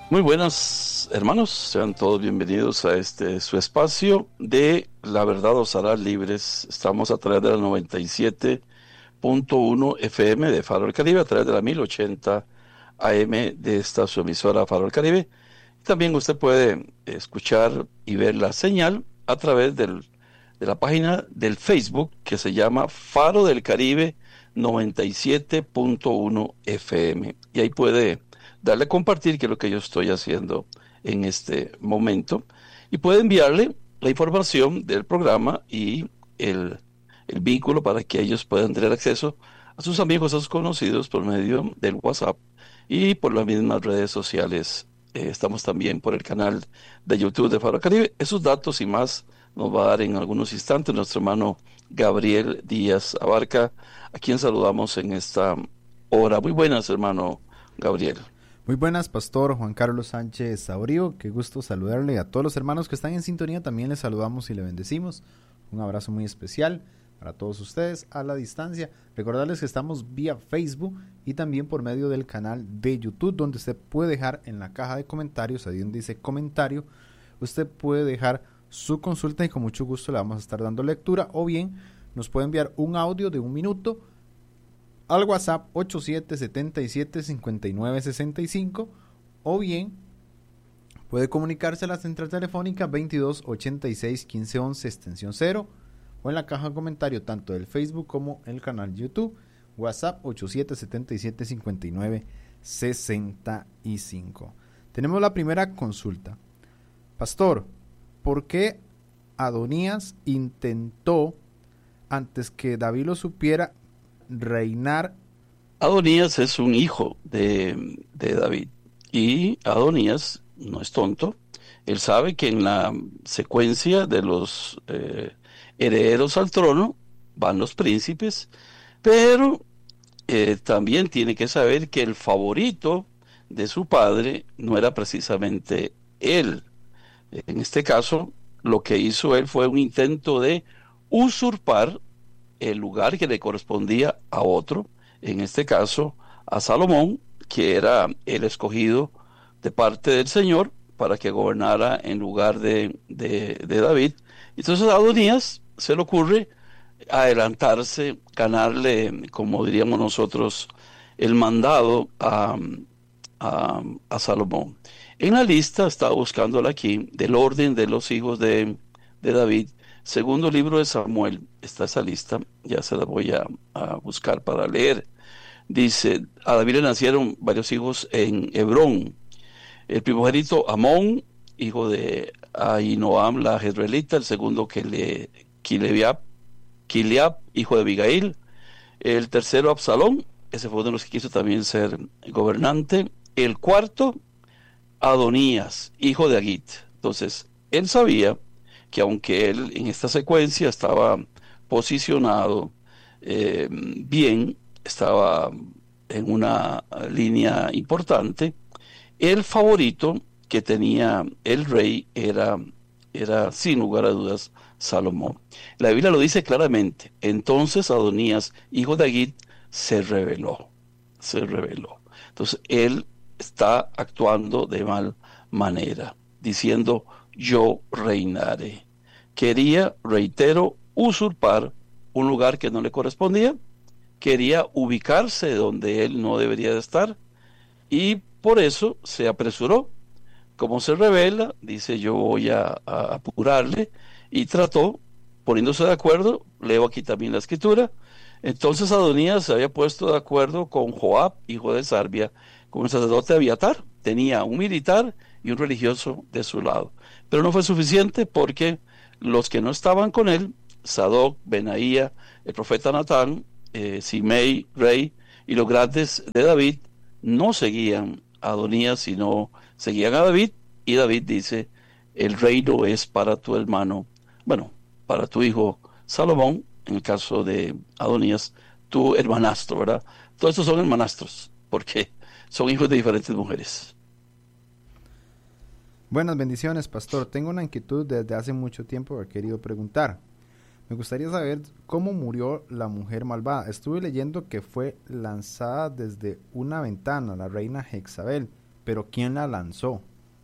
Muy buenas, hermanos, sean todos bienvenidos a este su espacio de La Verdad os hará libres. Estamos a través de la 97.1 FM de Faro del Caribe, a través de la 1080 AM de esta su emisora Faro del Caribe. También usted puede escuchar y ver la señal a través de la página del Facebook que se llama Faro del Caribe 97.1 FM. Y ahí puede darle a compartir, que es lo que yo estoy haciendo en este momento. Y puede enviarle la información del programa y el vínculo para que ellos puedan tener acceso a sus amigos, a sus conocidos por medio del WhatsApp y por las mismas redes sociales. Estamos también por el canal de YouTube de Faro Caribe. Esos datos y más nos va a dar en algunos instantes nuestro hermano Gabriel Díaz Abarca, a quien saludamos en esta hora. Muy buenas, hermano Gabriel. Muy buenas, Pastor Juan Carlos Sánchez Saurio. Qué gusto saludarle. A todos los hermanos que están en sintonía también les saludamos y le bendecimos. Un abrazo muy especial para todos ustedes a la distancia. Recordarles que estamos vía Facebook y también por medio del canal de YouTube, donde usted puede dejar en la caja de comentarios, ahí donde dice comentario, usted puede dejar su consulta y con mucho gusto le vamos a estar dando lectura, o bien nos puede enviar un audio de 1 minuto al WhatsApp 8777-5965, o bien puede comunicarse a la central telefónica 2286-1511 extensión 0, o en la caja de comentario tanto del Facebook como el canal YouTube, WhatsApp 8777-5965. Tenemos la primera consulta. Pastor, ¿por qué Adonías intentó, antes que David lo supiera, reinar? Adonías es un hijo de David y Adonías no es tonto. Él sabe que en la secuencia de los herederos al trono van los príncipes, pero también tiene que saber que el favorito de su padre no era precisamente él. En este caso, lo que hizo él fue un intento de usurpar el lugar que le correspondía a otro, en este caso a Salomón, que era el escogido de parte del Señor para que gobernara en lugar de David. Entonces a Adonías se le ocurre adelantarse, ganarle, como diríamos nosotros, el mandado a Salomón. En la lista, estaba buscándola aquí, del orden de los hijos de David, segundo libro de Samuel, está esa lista, ya se la voy a buscar para leer. Dice, a David le nacieron varios hijos en Hebrón. El primogénito Amón, hijo de Ahinoam la jezreelita; el segundo Kileab, hijo de Abigail; el tercero Absalón, ese fue uno de los que quiso también ser gobernante; el cuarto Adonías, hijo de Agit. Entonces, él sabía que aunque él en esta secuencia estaba posicionado bien, estaba en una línea importante, el favorito que tenía el rey era sin lugar a dudas Salomón. La Biblia lo dice claramente. Entonces Adonías, hijo de Agit, se rebeló, se rebeló. Entonces él está actuando de mal manera, diciendo yo reinaré. Quería, reitero, usurpar un lugar que no le correspondía, quería ubicarse donde él no debería de estar y por eso se apresuró. Como se revela, dice yo voy a apurarle y trató, poniéndose de acuerdo, leo aquí también la escritura. Entonces Adonías se había puesto de acuerdo con Joab, hijo de Sarbia, con el sacerdote Abiatar. Tenía un militar y un religioso de su lado. Pero no fue suficiente porque los que no estaban con él, Sadoc, Benaía, el profeta Natán, Simei, rey, y los grandes de David, no seguían a Adonías, sino seguían a David, y David dice, el reino es para tu hermano, bueno, para tu hijo Salomón, en el caso de Adonías, tu hermanastro, ¿verdad? Todos estos son hermanastros, porque son hijos de diferentes mujeres. Buenas bendiciones, Pastor. Tengo una inquietud desde hace mucho tiempo que he querido preguntar. Me gustaría saber cómo murió la mujer malvada. Estuve leyendo que fue lanzada desde una ventana, la reina Jezabel, pero ¿quién la lanzó?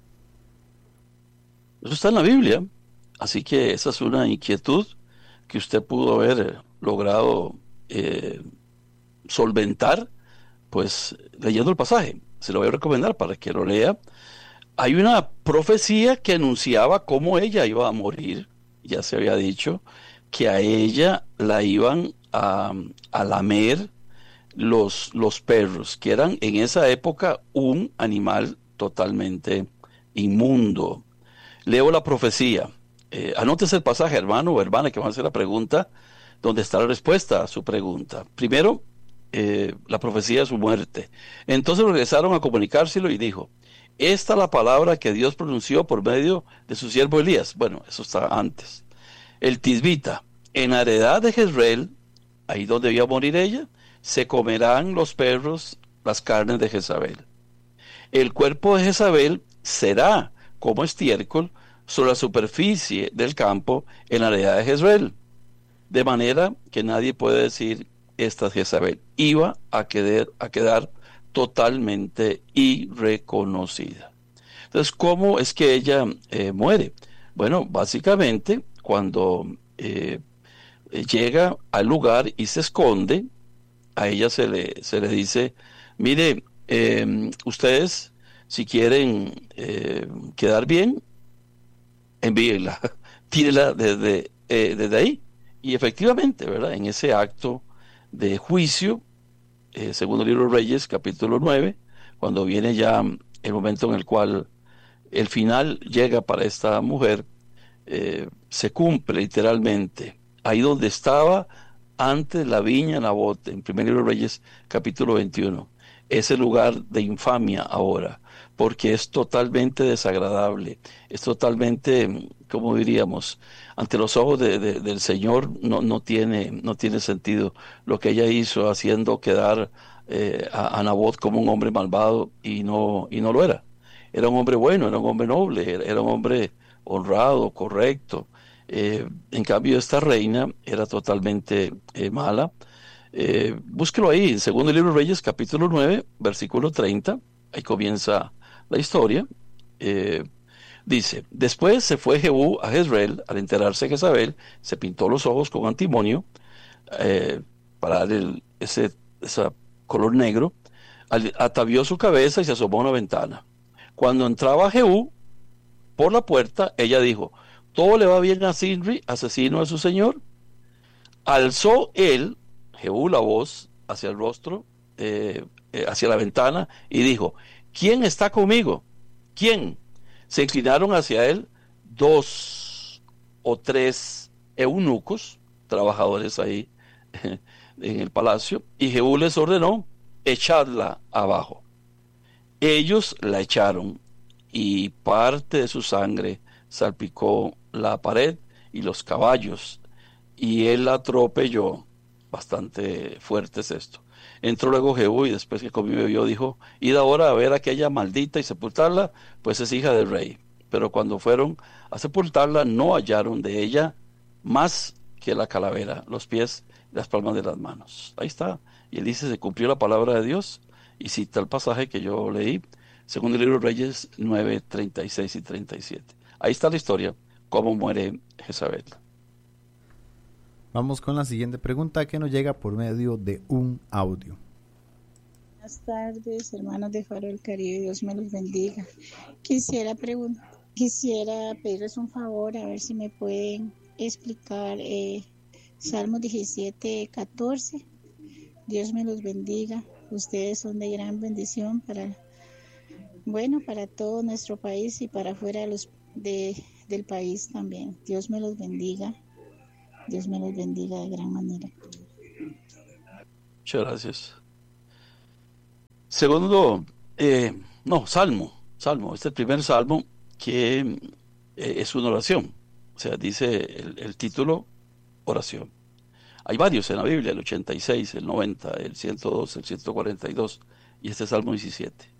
Eso está en la Biblia, así que esa es una inquietud que usted pudo haber logrado eh, solventar, pues leyendo el pasaje. Se lo voy a recomendar para que lo lea. Hay una profecía que anunciaba cómo ella iba a morir. Ya se había dicho que a ella la iban a lamer los perros, que eran en esa época un animal totalmente inmundo. Leo la profecía. Anótese el pasaje, hermano o hermana, que van a hacer la pregunta, donde está la respuesta a su pregunta. Primero, la profecía de su muerte. Entonces regresaron a comunicárselo y dijo, esta es la palabra que Dios pronunció por medio de su siervo Elías. Bueno, eso está antes. El Tisbita, en la heredad de Jezreel, ahí donde iba a morir ella, se comerán los perros las carnes de Jezabel. El cuerpo de Jezabel será como estiércol sobre la superficie del campo en la heredad de Jezreel, de manera que nadie puede decir esta es Jezabel. Iba a quedar totalmente irreconocida. Entonces, ¿cómo es que ella muere? Bueno, básicamente cuando llega al lugar y se esconde, a ella se le dice, mire, ustedes si quieren quedar bien, envíenla, tírela desde ahí. Y efectivamente, ¿verdad? En ese acto de juicio, segundo libro de Reyes, capítulo 9, cuando viene ya el momento en el cual el final llega para esta mujer, se cumple literalmente. Ahí donde estaba antes la viña Nabot, en primer libro de Reyes, capítulo 21. Ese lugar de infamia ahora, porque es totalmente desagradable, es totalmente, como diríamos, ante los ojos del Señor no tiene sentido lo que ella hizo haciendo quedar a Nabot como un hombre malvado y no lo era. Era un hombre bueno, era un hombre noble, era un hombre honrado, correcto. En cambio, esta reina era totalmente mala. Búsquelo ahí, en segundo libro de Reyes, capítulo 9, versículo 30. Ahí comienza la historia. Eh, Dice, después se fue Jehú a Jezreel, al enterarse de Jezabel, se pintó los ojos con antimonio, eh, para dar ese color negro, atavió su cabeza y se asomó a una ventana. Cuando entraba Jehú por la puerta, ella dijo, todo le va bien a Sinri, asesino de su señor. Alzó él, Jehú, la voz hacia el rostro, hacia la ventana, y dijo, ¿quién está conmigo? ¿Quién? Se inclinaron hacia él 2 o 3 eunucos, trabajadores ahí en el palacio, y Jehú les ordenó, echadla abajo. Ellos la echaron, y parte de su sangre salpicó la pared y los caballos, y él la atropelló. Bastante fuerte es esto. Entró luego Jehú y después que comió y bebió dijo, id ahora a ver a aquella maldita y sepultarla, pues es hija del rey. Pero cuando fueron a sepultarla no hallaron de ella más que la calavera, los pies y las palmas de las manos. Ahí está. Y él dice, se cumplió la palabra de Dios y cita el pasaje que yo leí, según el libro de Reyes 9, 36 y 37. Ahí está la historia, cómo muere Jezabel. Vamos con la siguiente pregunta que nos llega por medio de un audio. Buenas tardes, hermanos de Faro del Caribe, Dios me los bendiga. Quisiera pedirles un favor, a ver si me pueden explicar Salmos 17, 14. Dios me los bendiga. Ustedes son de gran bendición para todo nuestro país y para fuera del país también. Dios me los bendiga. Dios me los bendiga de gran manera. Muchas gracias. Segundo, Salmo. Este es el primer salmo que es una oración. O sea, dice el título, oración. Hay varios en la Biblia, el 86, el 90, el 102, el 142 y este es Salmo 17.